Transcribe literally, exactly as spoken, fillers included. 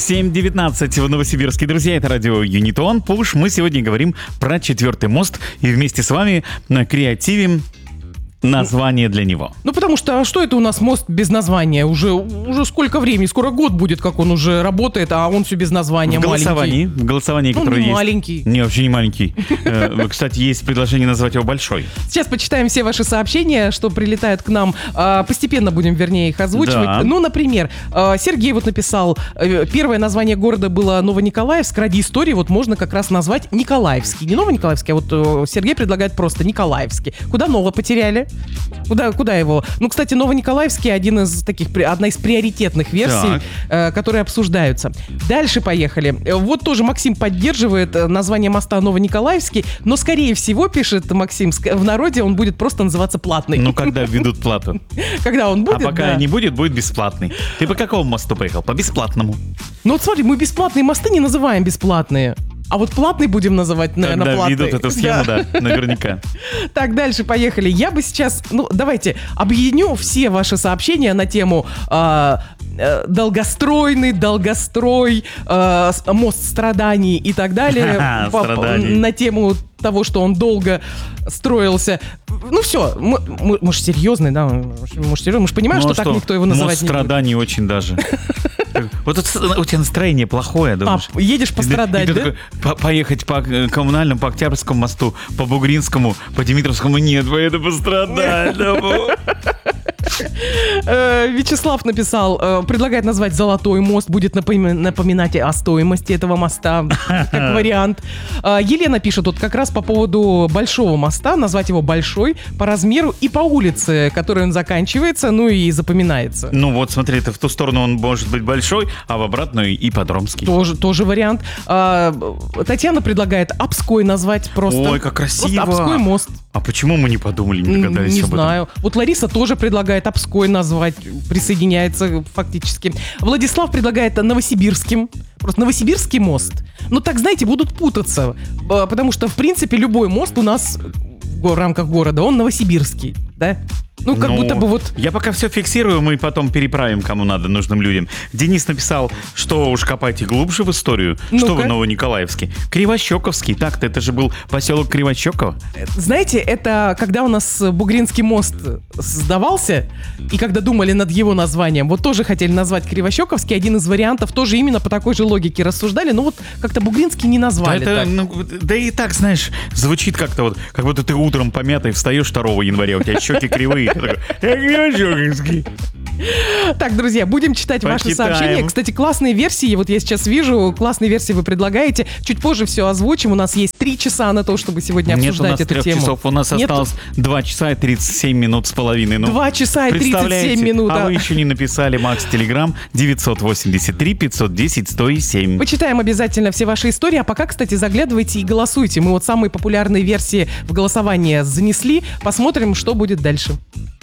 семь девятнадцать в Новосибирске. Друзья, это радио Юнитон Пуш. Мы сегодня говорим про четвертый мост и вместе с вами креативим название для него. Ну, потому что, а что это у нас мост без названия? Уже, уже сколько времени? Скоро год будет, как он уже работает, а он все без названия. В голосовании, в голосовании, ну, которое не есть. маленький. Не, вообще не маленький. Кстати, есть предложение назвать его большой. Сейчас почитаем все ваши сообщения, что прилетают к нам. Постепенно будем, вернее, их озвучивать. Да. Ну, например, Сергей вот написал, первое название города было Новониколаевск. Ради истории вот можно как раз назвать Николаевский. Не Новониколаевский, а вот Сергей предлагает просто Николаевский. Куда Ново потеряли? Куда, куда его? Ну, кстати, Новониколаевский один из таких, одна из приоритетных версий, э, которые обсуждаются. Дальше поехали. Вот тоже Максим поддерживает название моста Новониколаевский, но, скорее всего, пишет Максим, в народе он будет просто называться Платный. Ну, когда введут плату. Когда он будет, А пока да. не будет, будет бесплатный. Ты по какому мосту приехал? По бесплатному. Ну, вот смотри, мы бесплатные мосты не называем бесплатные. А вот платный будем называть, наверное, Когда платный. ведут эту схему, да, да, наверняка. Так, дальше поехали. Я бы сейчас, ну, давайте объединю все ваши сообщения на тему э, э, долгостройный, долгострой, э, мост страданий и так далее. По, на тему того, что он долго строился. Ну все, мы, мы, мы же серьезные, да, мы же серьезные, мы же понимаем, ну, что, что так никто его называть не будет. Мост страданий очень даже. Вот у тебя настроение плохое, думаешь? А, едешь пострадать, да? Такой, поехать по коммунальному, по Октябрьскому мосту, по Бугринскому, по Димитровскому, нет, поеду пострадать. Вячеслав написал, предлагает назвать Золотой мост, будет напоминать о стоимости этого моста, как вариант. Елена пишет вот как раз по поводу Большого моста, назвать его Большой по размеру и по улице, которой он заканчивается, ну и запоминается. Ну вот, смотри, это в ту сторону он может быть большой, а в обратную и Ипподромский. Тоже, тоже вариант. А, Татьяна предлагает Обской назвать просто. Ой, как красиво. Просто Обской мост. А почему мы не подумали, не догадались не об этом? Не знаю. Вот Лариса тоже предлагает Обской назвать, присоединяется фактически. Владислав предлагает Новосибирским. Просто Новосибирский мост. Ну так, знаете, будут путаться. Потому что, в принципе, любой мост у нас в рамках города, он новосибирский, да? Ну, как ну, будто бы вот... Я пока все фиксирую, мы потом переправим, кому надо, нужным людям. Денис написал, что уж копайте глубже в историю. Ну-ка. Что вы Новониколаевский? Кривощековский. Так-то это же был поселок Кривощекова. Знаете, это когда у нас Бугринский мост создавался, и когда думали над его названием, вот тоже хотели назвать Кривощековский, один из вариантов, тоже именно по такой же логике рассуждали, но вот как-то Бугринский не назвали. Да, это, так. Ну, да и так, знаешь, звучит как-то вот, как будто ты утром помятый встаешь второго января, у тебя щеки кривые. Так, друзья, будем читать Почитаем. Ваши сообщения. Кстати, классные версии, вот я сейчас вижу, классные версии вы предлагаете. Чуть позже все озвучим. У нас есть три часа на то, чтобы сегодня обсуждать Нет, у нас эту трех тему. часов. У нас Нет? осталось два часа и тридцать семь минут с половиной. Ну, два часа и тридцать семь минут. А вы еще не написали, Макс, Телеграм девять восемь три пять один ноль сто семь. Почитаем обязательно все ваши истории. А пока, кстати, заглядывайте и голосуйте. Мы вот самые популярные версии в голосование занесли. Посмотрим, что будет дальше.